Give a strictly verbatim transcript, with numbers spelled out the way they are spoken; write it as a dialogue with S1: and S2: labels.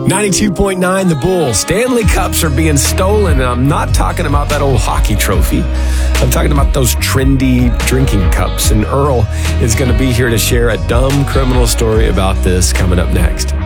S1: ninety-two point nine The Bull. Stanley Cups are being stolen, and I'm not talking about that old hockey trophy. I'm talking about those trendy drinking cups, and Earl is going to be here to share a dumb criminal story about this coming up next.